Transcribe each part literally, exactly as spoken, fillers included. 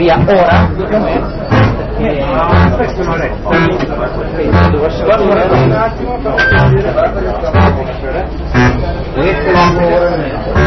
via ora, più o meno, perché questo non è devo asciugare un attimo vedete l'amore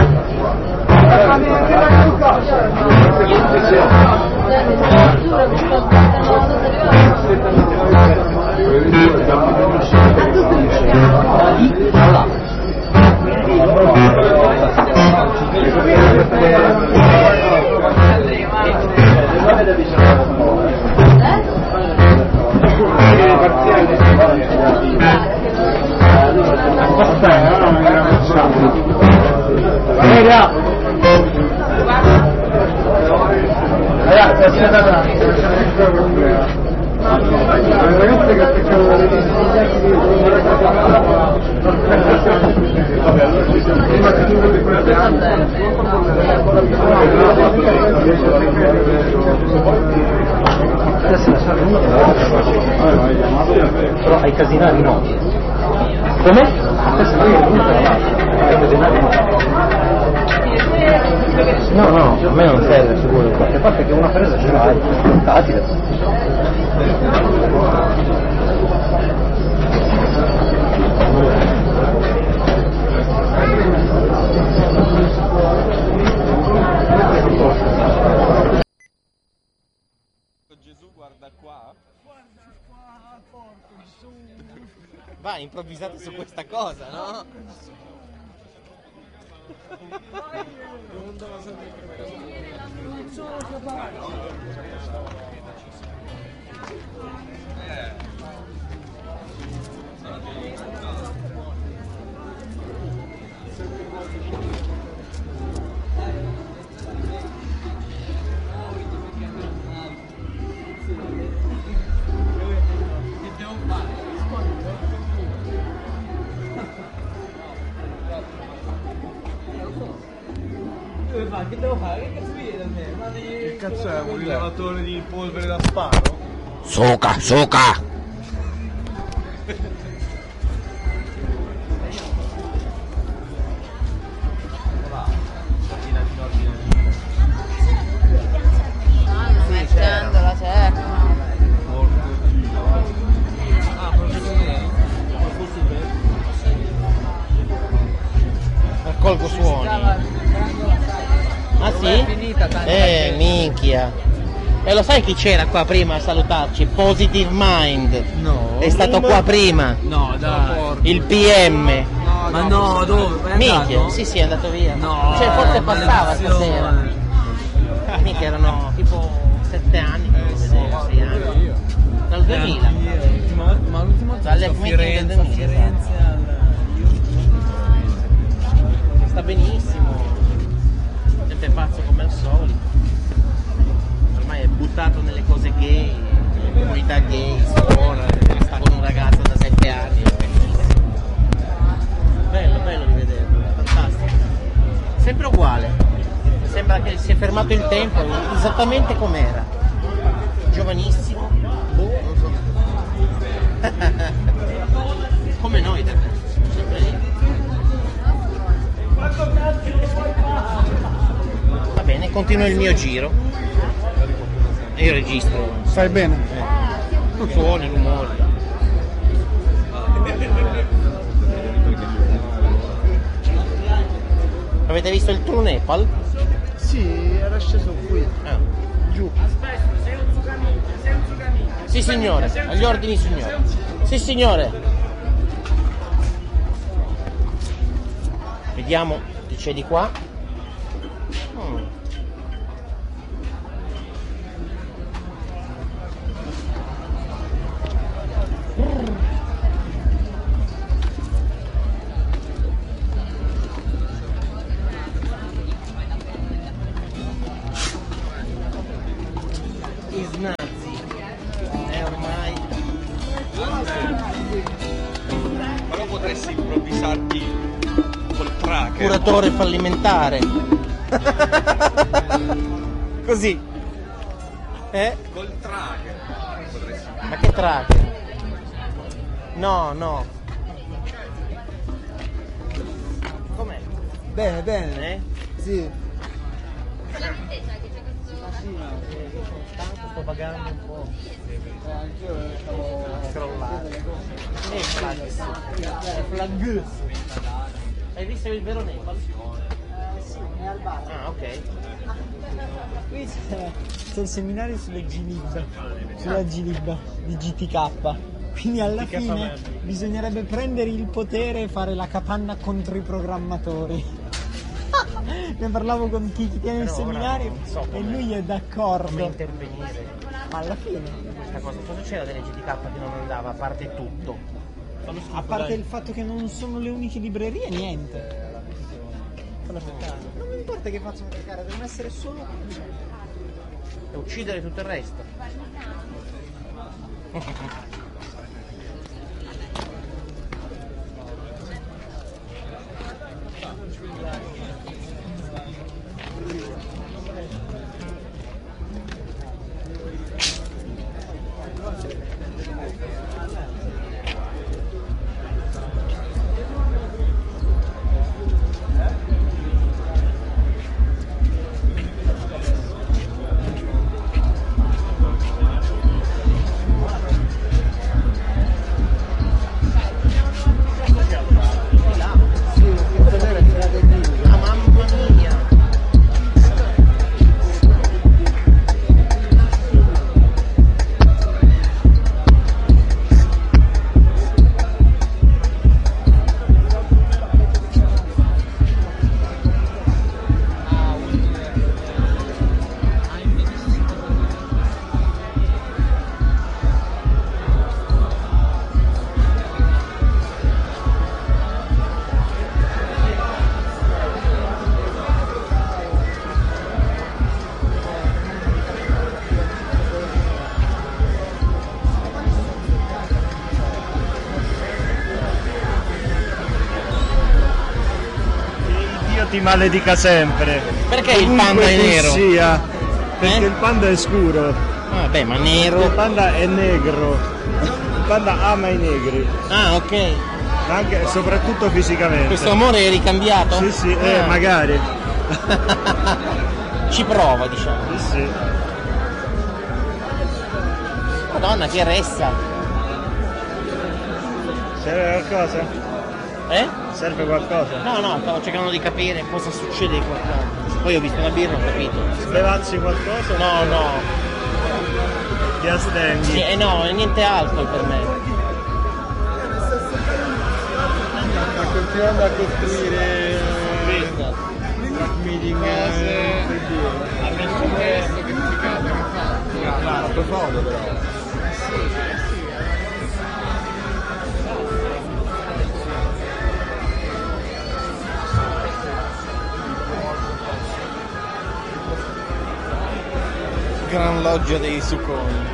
Valeria! Ragazzi, ragazzi che aspettano le però ai casinari no. Come? Ai casinari no. No, no, a me non serve sicuro, a parte che una presa ce l'hai, facile. Gesù guarda qua. Guarda qua, porco su. Va, improvvisate su questa cosa, no? Non sono capace. Che devo fare? Che cazzo viene da me? Ma di... Che cazzo è? Un rilevatore di polvere da sparo? Soca, soca! Stanno mettendo la cerca. Ah, proprio così? Raccolgo suoni. Ah sì? È finita tanta Eh, gente. minchia. E lo sai chi c'era qua prima a salutarci? Positive Mind. No. È stato qua prima. No, dai. Il P M. No, ma no, dove? È Minchia, andato? sì sì è andato via. No. Cioè forse passava maledizione. stasera. Minchia erano tipo sette anni che non vedevo, sei anni. Dal duemila. L'ultima volta- Ma l'ultima volta Dalle a meeting Firenze, del a duemila, Firenze al... Sta benissimo. Sempre pazzo come al solito. Ormai è buttato nelle cose gay, nelle comunità gay, suona, sta con un ragazzo da sette anni. Bello, bello di vederlo, fantastico. Sempre uguale. Sembra che si è fermato il tempo, esattamente com'era. Giovanissimo, boh, non so. Come noi da me. Sempre lì. Va bene, continuo il mio giro. Io registro. Stai bene? Eh. Suoni, rumori. Avete visto il True Nepal? Sì, era sceso qui, Ah. giù. Sì signore, agli ordini signore. Sì signore. Vediamo che c'è di qua. Mm. Isnazi. È ormai. Però potresti improvvisarti col tracker. Curatore fallimentare. Così. Eh? Col tracker. Potresti. Ma che tracker? No, no. Com'è? Bene, bene. Eh? Sì. La stessa che c'è questo... sto pagando un po'. Scrollare. E flags. Flags. Hai visto il vero Nepal? Sì, è al bar. Ah, ok. Qui c'è, c'è il seminario sulle G-Lib, sulla G-Lib di G T K. Quindi alla G T K fine Verdi. bisognerebbe prendere il potere e fare la capanna contro i programmatori. Ne parlavo con chi ti tiene il Però ora seminario non so e come- lui è Come d'accordo. intervenire Ma alla fine, questa cosa? Cosa c'era delle G T K che non andava, a parte tutto? a parte il fatto che non sono le uniche librerie, niente. Non mi importa che facciano cagare, devono essere solo E uccidere tutto il resto. Ah, mamma mia! Dio ti maledica sempre. Perché il Ovunque panda è tu nero? sia, perché Eh? il panda è scuro. Vabbè, ma Il nero. panda è negro. Il panda ama i negri, Ah, ok. anche e soprattutto fisicamente. Questo amore è ricambiato? Sì, sì, eh, Ah. magari. Ci prova, diciamo. Sì, sì. Madonna, che ressa. Serve qualcosa? Eh? Serve qualcosa? No, no, stavo cercando di capire cosa succede qua. Poi ho visto una birra e ho capito. Bevazzi qualcosa? No, no. Ti astendi? Sì, eh no, è niente alcol per me. Sta continuando a costruire Questa. meeting Ha messo questo che Claro, profondo però. Gran loggia dei Succoni.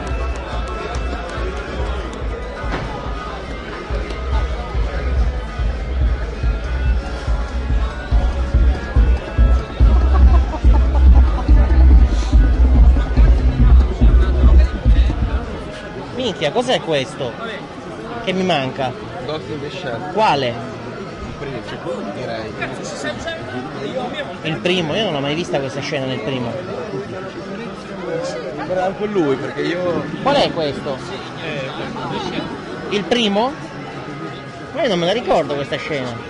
Minchia, cos'è questo? Che mi manca? Ghost in the Shell, Quale? direi. Il primo? Io non l'ho mai vista questa scena nel primo. Bravo con lui perché io. Qual è questo? Il primo? Ma io non me la ricordo questa scena.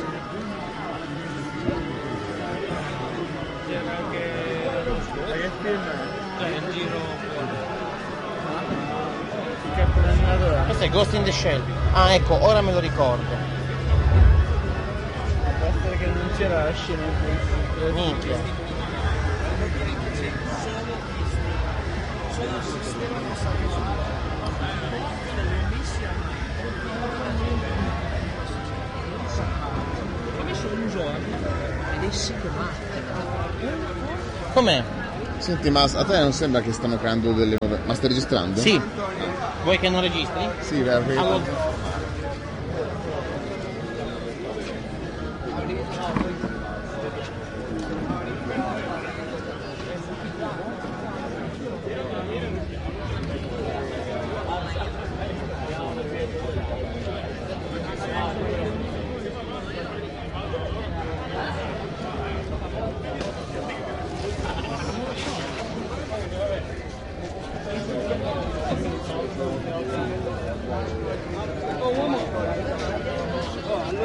Questo è Ghost in the Shell. Ah, ecco, ora me lo ricordo. Basta che non c'era la scena in cui Minchia. Com'è? Senti, ma a te non sembra che stanno creando delle nuove... Ma stai registrando? Sì. Vuoi che non registri? Sì, perché... Allora-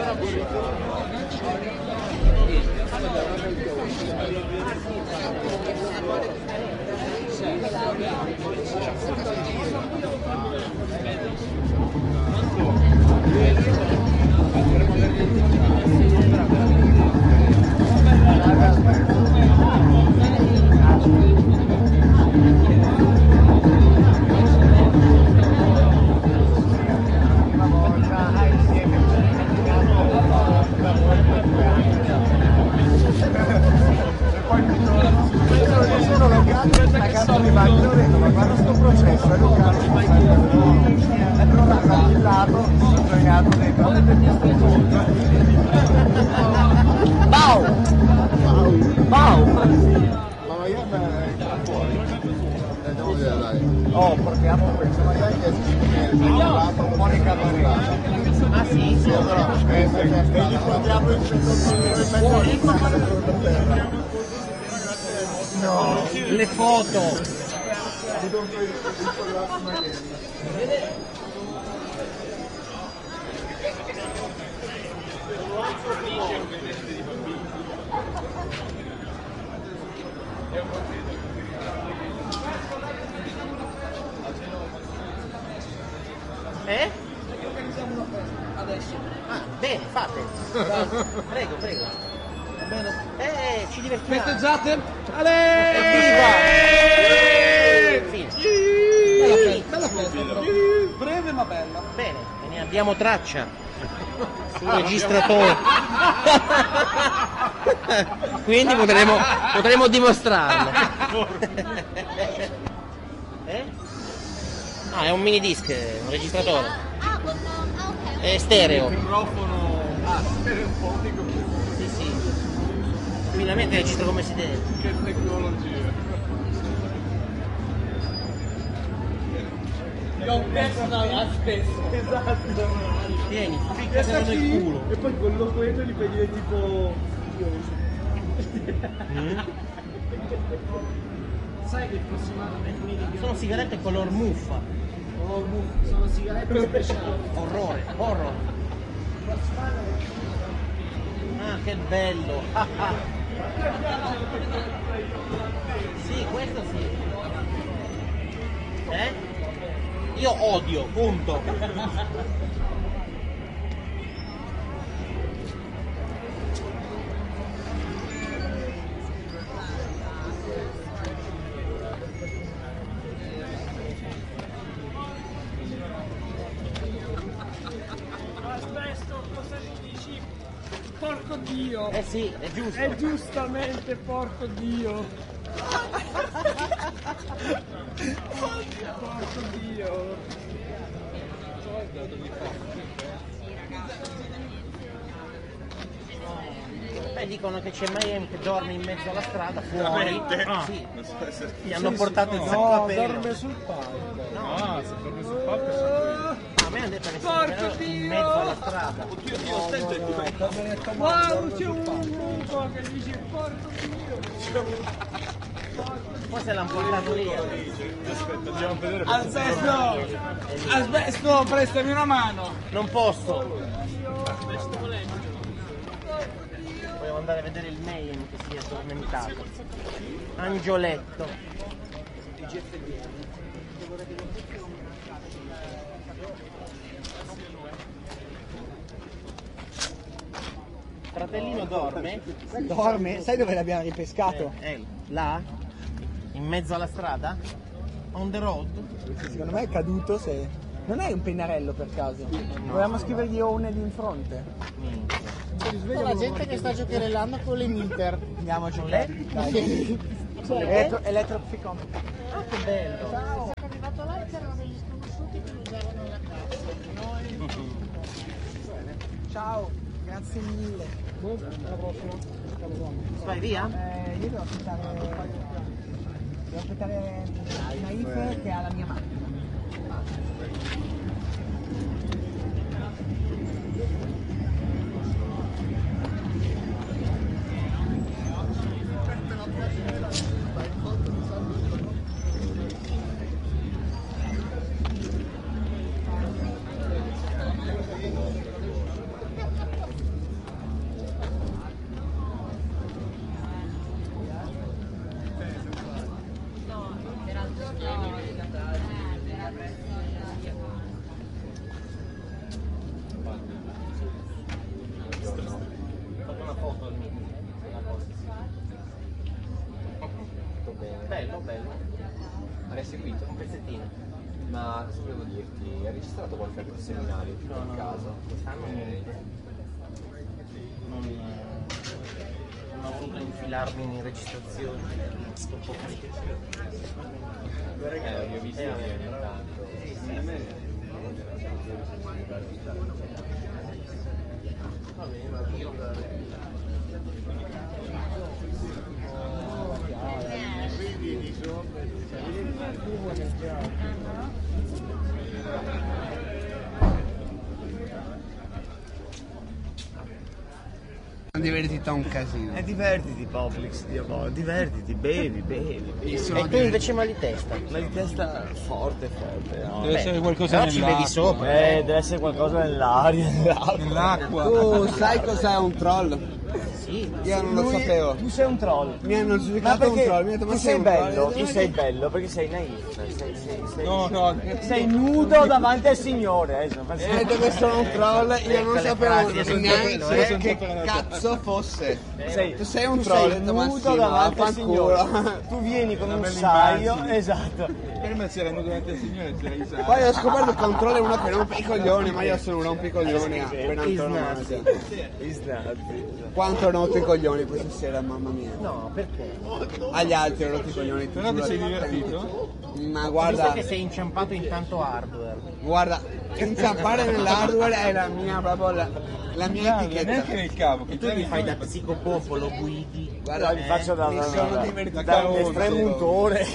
Oh, portiamo questo, magari è un po' di cavalleria. Ah sì, sì, E gli portiamo il No, le foto. Eh? Adesso. Ah, bene, fate. Prego, prego. Va bene. Eh, ci divertiamo. Festeggiate? Evviva! Fine. Bella festa, bella festa però. Breve ma bella. Bene, e ne abbiamo traccia sul registratore. Quindi potremo, potremo dimostrarlo. Eh? Ah, è un mini disc, un registratore. Ah, con... ah, ok. È stereo. Microfono. Ah, stereofonico. Sì, sì. Finalmente registra come si deve. Che tecnologia. Io ho perso la spesso. Esatto. Tieni, ficcatelo nel culo. E poi quello quello gli fai dire tipo. Mm? Sai che prossimamente Sono sigarette color muffa. oh, sono sigarette speciali. Orrore, horror. Ah, che bello. Sì, questo sì. Eh? Io odio, punto. Porco Dio! Eh sì, è giusto. È giustamente porco Dio! Porco Dio! Beh, dicono che c'è Mayhem che dorme in mezzo alla strada, fuori. Ah, Sì. non so se- Gli hanno portato il No, sacco a pelo. dorme sul palco! Ah, se dorme sul palco sono A me hanno detto che Porco si in Dio! mezzo alla strada. Oddio, io stento e tu. Wow, c'è un gruppo che dice porco Dio! Forse l'hanno portato lì. Aspetta, andiamo a vedere. Asbesto! Asbesto, prestami una mano! Non posso. Volevo andare a vedere il Mayhem che si è addormentato. Angioletto. Fratellino dorme? Dorme? Sai dove l'abbiamo ripescato? Eh, eh, là? In mezzo alla strada? On the road? Secondo me è caduto se... Non è un pennarello per caso? Volevamo scrivergli Owned in fronte. La gente che sta giocherellando con le Minter. Andiamoci. Con le? Dai. Elettro, Electropsychon. Ah, che bello! Sono arrivato là e c'erano degli sconosciuti che usavano la casa. Ciao, grazie mille. Alla prossima! Vai via? Eh, io devo aspettare... Devo aspettare Naif che ha la mia macchina. Bello, bello. Hai seguito? Un pezzettino. Ma cosa volevo dirti? Hai registrato qualche altro seminario per caso? Quest'anno non, non ho voluto infilarmi in registrazioni. Sto un po' così. Eh, li ho visti Eh, ogni tanto. Va bene, io Divertito un casino. E divertiti, Poplix, Dio buono, divertiti, bevi, bevi, bevi. E tu invece mal di testa. Ma di testa forte, forte, no? Deve essere qualcosa Però ci nell'acqua. bevi sopra. Eh, deve essere qualcosa nell'aria, nell'acqua. Nell'acqua. Tu sai cos'è un troll? Sì. Io non lo Lui- sapevo. Tu sei un troll. Mi hanno Ma giudicato un perché troll. Mi hanno detto, ma tu sei sei un bello, troll? tu sei bello perché sei naif, cioè sei, sei, sei, No, no. sei nudo davanti al Signore. Eh, sono- Mi hanno detto che sono un troll, io non Ecco le sapevo frasi, sono neanche sempre- che sempre- cazzo fosse. sei, Tu sei un tu troll, sei ma nudo sì, ma davanti al vaffanculo. Signore. Tu vieni con Una un bella saio, immagine. esatto. Prima c'era nudo davanti al Signore, c'era Isaiah. Poi ho scoperto che un troll è uno che rompe i coglioni, ma io sono un rompicoglioni appena antonomasia. Quanto ho rotto i coglioni questa sera, mamma mia. No, perché? Agli altri ho rotto i coglioni. Però ti sei divertito? Ma Visto guarda, che sei inciampato in tanto hardware. guarda, inciampare nell'hardware è la mia proprio la, la mia Neanche etichetta. nel cavo. Che Tu te mi li fai da psicopopolo, guidi. Guarda, Mi faccio da, mi da, sono da, divertito. da un estremo untore,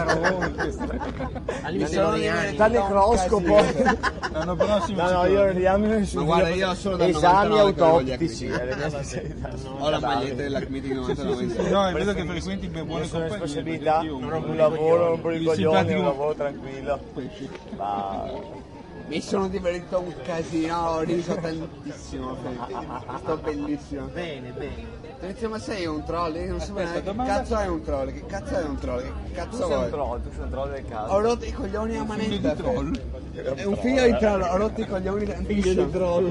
Al Mi sono Loriani. da necroscopo. L'anno prossimo No, ci no, torni. io non diamine su Ma guarda, io sono dal esami novantanove con gli autoptici. acquisti. eh, le mie specialità. Ho la maglietta dell'Acmetic novantanove. No, è vedo che frequenti ben buone Sono le compagnie. specialità, perché io- non ho un lavoro, non per i Il coglioni, un simpatico- lavoro tranquillo. Ma Mi sono divertito un casino, ho riso tantissimo. Sto bellissimo. Bene, bene. Ti dice, ma sei un troll? Io non so Aspetta, neanche che domanda- cazzo è un troll? Che cazzo è un troll? Che tu cazzo sei un vuoi? troll, tu sei un troll del caso. Ho rotto i coglioni a manetta. di troll. È un figlio di troll, ho rotto i coglioni tantissimo.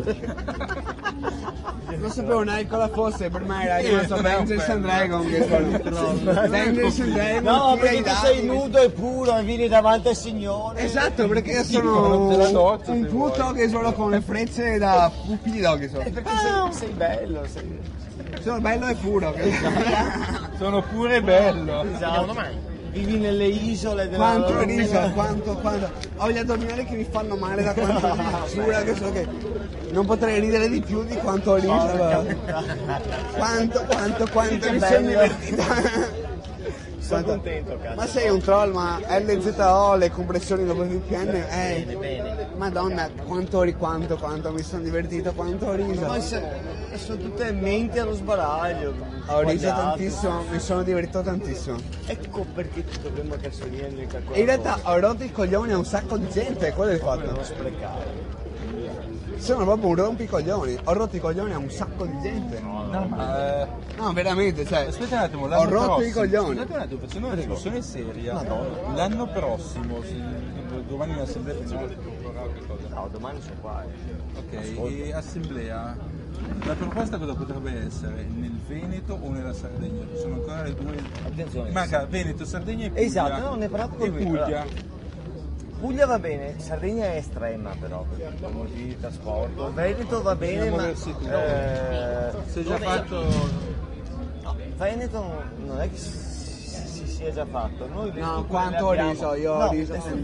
Non sapevo neanche cosa fosse, per me era rimasto Dungeons and Dragons che sono Dungeons and Dragons. No, tira perché i tu sei dadi. nudo e puro e vieni davanti al Signore. Esatto, perché io te la sono doccia, un se puto vuoi. che sono con le frecce da pupido che sono. Eh, perché sei, sei bello, sei... Sono bello e puro. che- Sono pure bello. Vediamo domani. Vivi nelle isole della Quanto loro- riso, quanto, quanto. Ho gli addominali che mi fanno male da quanto giura che so che non potrei ridere di più di quanto ho riso. Quanto, quanto, quanto mi sono bello. divertito. Sono Quanto- contento, cazzo. Ma sei un troll, ma L Z O, le compressioni dopo il V P N, eh, Bene, bene. madonna, quanto, ri- quanto, quanto mi sono divertito, quanto ho riso. Ma se- sono tutte menti allo sbaraglio. Ho riso sbagliate. tantissimo, mi sono divertito tantissimo. Ecco perché ti dovremmo calzolire nel calcolo. E in realtà ho rotto i coglioni a un sacco di gente, quello è il fatto. non sprecare. Sono proprio un rompicoglioni, ho rotto i coglioni a un sacco di gente. No, ma, eh, No, veramente, cioè. aspetta un attimo, Ho l'anno rotto prossimo, i coglioni. Scusate un attimo, facendo una discussione seria. L'anno prossimo, se, domani in assemblea facciamo che cosa? No, domani sono qua. eh. Ok, e assemblea. La proposta cosa potrebbe essere? Nel Veneto o nella Sardegna? Ci sono ancora le due. Attenzione. Manca Veneto, Sardegna e Puglia. Esatto, no, ne ho parlato E con lui. Puglia. Puglia va bene, Sardegna è estrema però, per motivi di trasporto. Veneto va bene, Bisogna ma muoversi tu. eh, Si è già fatto. no, Veneto non è che si, si sia già fatto. Noi No, le quanto ho abbiamo. riso, io ho No, riso adesso